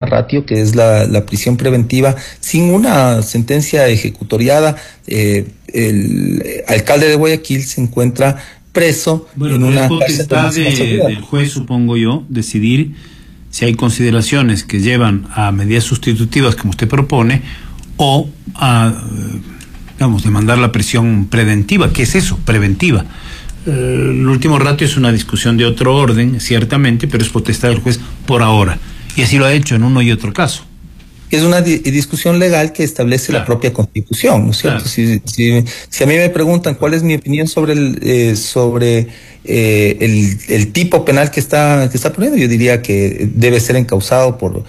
ratio, que es la prisión preventiva sin una sentencia ejecutoriada. El alcalde de Guayaquil se encuentra preso en una potestad del juez, supongo yo, decidir si hay consideraciones que llevan a medidas sustitutivas como usted propone o a, demandar la prisión preventiva. ¿Qué es eso? Preventiva. El último ratio es una discusión de otro orden, ciertamente, pero es potestad del juez por ahora. Y así lo ha hecho en uno y otro caso. Es una discusión legal que establece la propia Constitución, ¿no es cierto? Si a mí me preguntan cuál es mi opinión sobre el tipo penal que está poniendo, yo diría que debe ser encausado por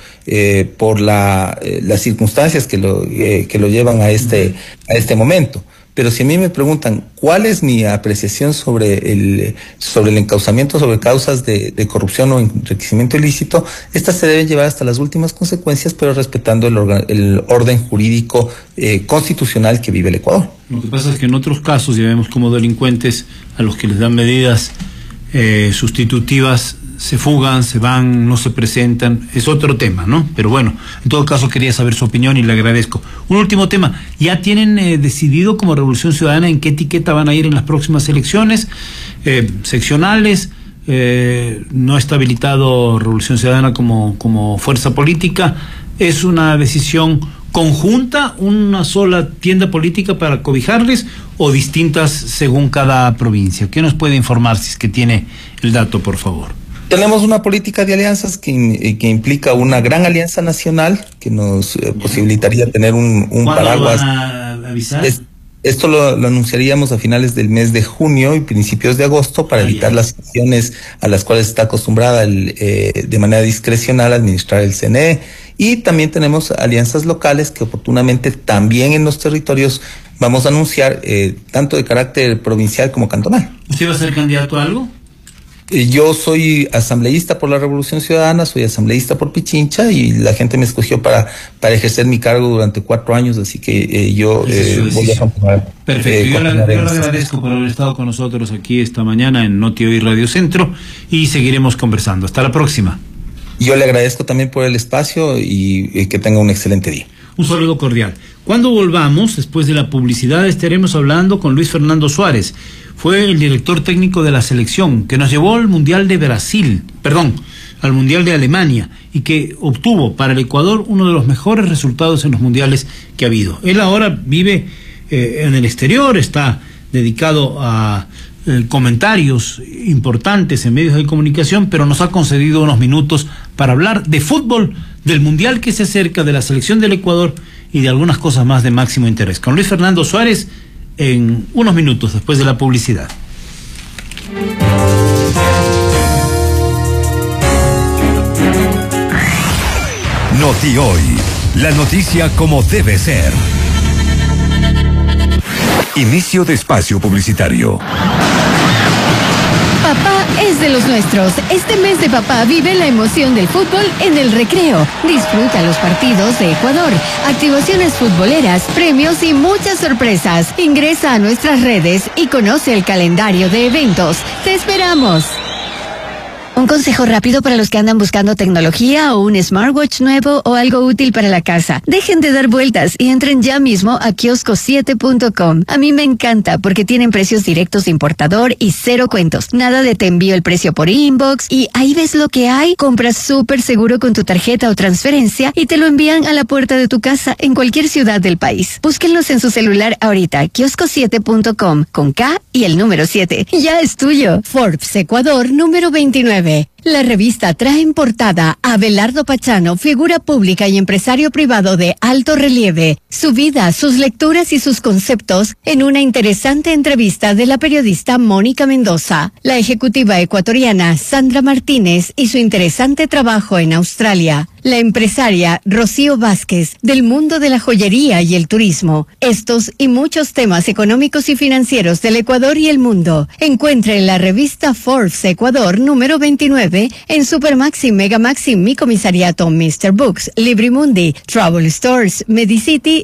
las circunstancias que lo llevan a este momento. Pero si a mí me preguntan cuál es mi apreciación sobre el encauzamiento sobre causas de corrupción o enriquecimiento ilícito, estas se deben llevar hasta las últimas consecuencias, pero respetando el orden jurídico constitucional que vive el Ecuador. Lo que pasa es que en otros casos ya vemos como delincuentes a los que les dan medidas sustitutivas se fugan, se van, no se presentan, es otro tema, ¿no? Pero bueno, en todo caso quería saber su opinión y le agradezco. Un último tema, ¿ya tienen decidido como Revolución Ciudadana en qué etiqueta van a ir en las próximas elecciones seccionales? No está habilitado Revolución Ciudadana como fuerza política, ¿es una decisión conjunta, una sola tienda política para cobijarles o distintas según cada provincia? ¿Qué nos puede informar si es que tiene el dato, por favor? Tenemos una política de alianzas que implica una gran alianza nacional que nos posibilitaría tener un paraguas. ¿Cuándo van a avisar? Esto lo anunciaríamos a finales del mes de junio y principios de agosto para evitar las sanciones a las cuales está acostumbrada de manera discrecional administrar el CNE. Y también tenemos alianzas locales que oportunamente también en los territorios vamos a anunciar, tanto de carácter provincial como cantonal. ¿Usted va a ser candidato a algo? Yo soy asambleísta por la Revolución Ciudadana, soy asambleísta por Pichincha y la gente me escogió para ejercer mi cargo durante 4 años, así que yo voy a continuar. Perfecto, yo le agradezco por haber estado con nosotros aquí esta mañana en Noti Hoy Radio Centro y seguiremos conversando. Hasta la próxima. Yo le agradezco también por el espacio y que tenga un excelente día. Un saludo cordial. Cuando volvamos, después de la publicidad, estaremos hablando con Luis Fernando Suárez. Fue el director técnico de la selección que nos llevó al Mundial de al Mundial de Alemania y que obtuvo para el Ecuador uno de los mejores resultados en los mundiales que ha habido. Él ahora vive en el exterior, está dedicado a comentarios importantes en medios de comunicación, pero nos ha concedido unos minutos para hablar de fútbol, del Mundial que se acerca, de la selección del Ecuador y de algunas cosas más de máximo interés. Con Luis Fernando Suárez en unos minutos después de la publicidad. Noti Hoy, la noticia como debe ser. Inicio de espacio publicitario. Papá es de los nuestros. Este mes de papá vive la emoción del fútbol en el recreo. Disfruta los partidos de Ecuador, activaciones futboleras, premios y muchas sorpresas. Ingresa a nuestras redes y conoce el calendario de eventos. ¡Te esperamos! Un consejo rápido para los que andan buscando tecnología o un smartwatch nuevo o algo útil para la casa. Dejen de dar vueltas y entren ya mismo a kiosco7.com. A mí me encanta porque tienen precios directos de importador y 0 cuentos. Nada de te envío el precio por inbox y ahí ves lo que hay. Compras súper seguro con tu tarjeta o transferencia y te lo envían a la puerta de tu casa en cualquier ciudad del país. Búsquenlos en su celular ahorita. Kiosco7.com con K y el número 7. Ya es tuyo. Forbes Ecuador número 29. La revista trae en portada a Abelardo Pachano, figura pública y empresario privado de alto relieve, su vida, sus lecturas y sus conceptos en una interesante entrevista de la periodista Mónica Mendoza, la ejecutiva ecuatoriana Sandra Martínez y su interesante trabajo en Australia, la empresaria Rocío Vázquez del mundo de la joyería y el turismo. Estos y muchos temas económicos y financieros del Ecuador y el mundo. Encuentre en la revista Forbes Ecuador número 29 en Supermaxi, Megamaxi, Mi Comisariato, Mr. Books, Librimundi, Travel Stores, Medicity